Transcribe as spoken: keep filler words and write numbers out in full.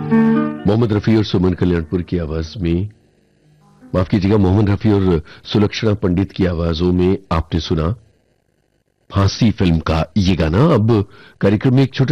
मोहम्मद रफी और सुमन कल्याणपुर की आवाज में, माफ कीजिएगा, मोहम्मद रफी और सुलक्षणा पंडित की आवाजों में आपने सुना फांसी फिल्म का ये गाना। अब कार्यक्रम में एक छोटा